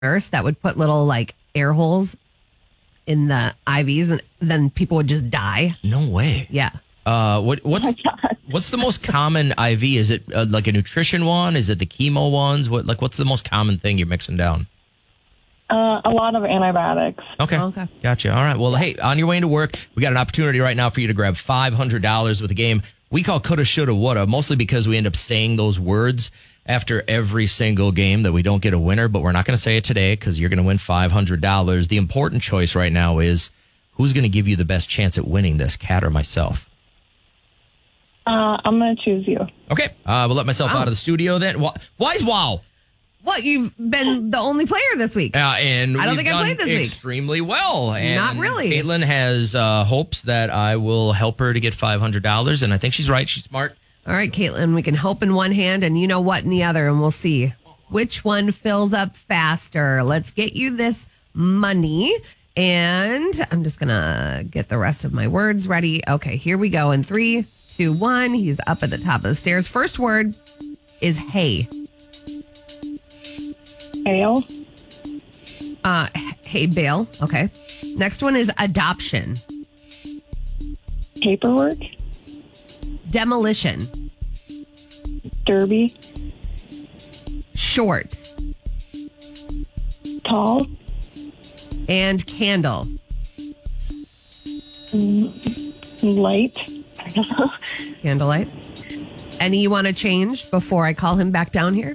nurse that would put little like air holes in the IVs, and then people would just die. No way. Yeah. What's the most common IV? Is it like a nutrition one? Is it the chemo ones? What's the most common thing you're mixing down? A lot of antibiotics. Okay. Gotcha. All right. Well, hey, on your way into work, we got an opportunity right now for you to grab $500 with a game we call Coulda, Shoulda, Woulda, mostly because we end up saying those words after every single game that we don't get a winner, but we're not going to say it today because you're going to win $500. The important choice right now is who's going to give you the best chance at winning this, Kat or myself? I'm going to choose you. Okay. We'll let myself out of the studio then. Why is wow? What, you've been the only player this week. And I don't think I played this week. Extremely well. And not really. Caitlin has hopes that I will help her to get $500, and I think she's right. She's smart. All right, Caitlin, we can hope in one hand and you know what in the other, and we'll see which one fills up faster. Let's get you this money, and I'm just going to get the rest of my words ready. Okay, here we go. In 3, 2, 1, he's up at the top of the stairs. First word is hay. Bale. Hay bale. Okay. Next one is adoption. Paperwork. Demolition. Derby. Short. Tall. And candle. Light. Candlelight. Any you want to change before I call him back down here?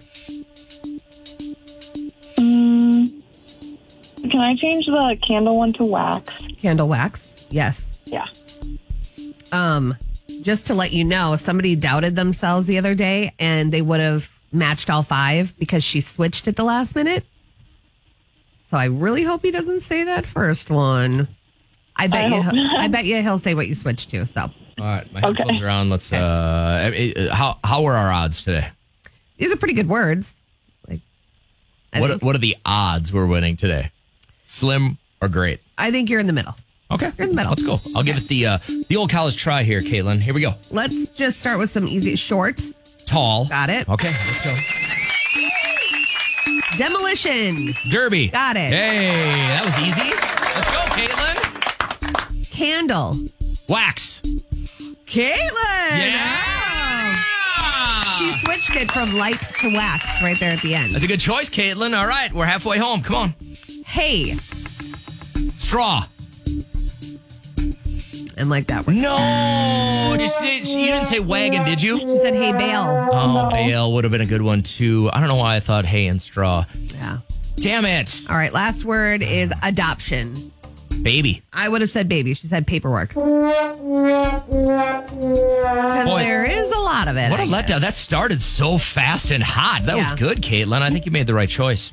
Can I change the candle one to wax? Candle wax. Yes. Yeah. Just to let you know, somebody doubted themselves the other day and they would have matched all 5 because she switched at the last minute. So I really hope he doesn't say that first one. I bet you he'll say what you switched to. So. All right, my headphones are on. Let's. How are our odds today? These are pretty good words. What are the odds we're winning today? Slim or great? I think you're in the middle. Okay. You're in the middle. Let's go. I'll give it the old college try here, Caitlin. Here we go. Let's just start with some easy. Short. Tall. Got it. Okay, let's go. Demolition. Derby. Got it. Hey, that was easy. Let's go, Caitlin. Candle. Wax. Caitlin. Yeah. She switched it from light to wax right there at the end. That's a good choice, Caitlin. All right, we're halfway home. Come on. Hay. Straw. And like that one. No. You didn't say wagon, did you? She said hay bale. Oh, bale would have been a good one, too. I don't know why I thought hay and straw. Yeah. Damn it. All right, last word is adoption. Baby. I would have said baby. She said paperwork. Because there is a lot of it. What a letdown. That started so fast and hot. That was good, Caitlin. I think you made the right choice.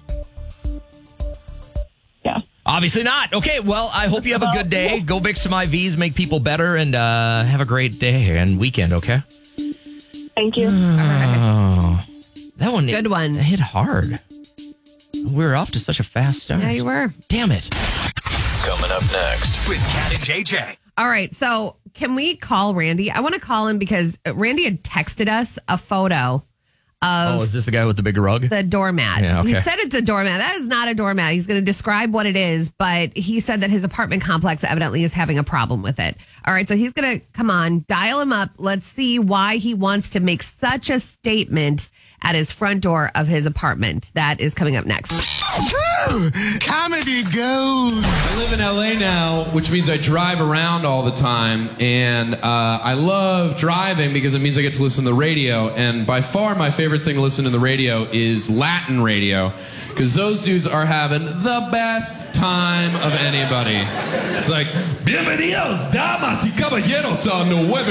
Yeah. Obviously not. Okay, well, I hope you have a good day. Go mix some IVs, make people better, and have a great day and weekend, okay? Thank you. All right. That one. Good one. It hit hard. We were off to such a fast start. Yeah, you were. Damn it. Coming up next with Kat and JJ. All right, so can we call Randy? I want to call him because Randy had texted us a photo of is this the guy with the big rug? the doormat. Yeah, okay. He said it's a doormat. That is not a doormat. He's going to describe what it is, but he said that his apartment complex evidently is having a problem with it. All right, so he's going to come on, dial him up. Let's see why he wants to make such a statement at his front door of his apartment. That is coming up next. Comedy gold. I live in LA now, which means I drive around all the time, and I love driving because it means I get to listen to the radio, and by far my favorite thing to listen to the radio is Latin radio, because those dudes are having the best time of anybody. It's like, bienvenidos, damas y caballeros, a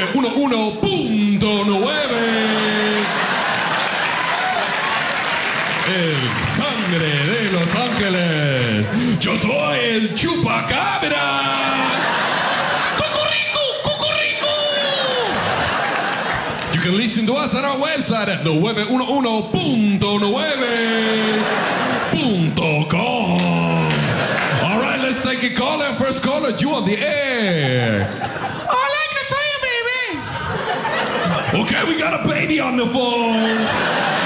911.9. El sangre de Los Ángeles. Yo soy el chupacabra. ¡Cucurrico, cucurrico! You can listen to us at our website at 911.9.com. All right, let's take a caller. First caller, you on the air. Hola, yo soy a baby. Okay, we got a baby on the phone.